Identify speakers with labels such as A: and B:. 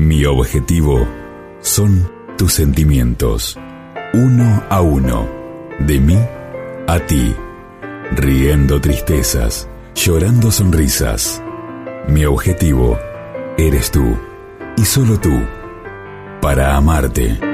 A: Mi objetivo son tus sentimientos, uno a uno, de mí a ti, riendo tristezas, llorando sonrisas. Mi objetivo eres tú, y solo tú, para amarte.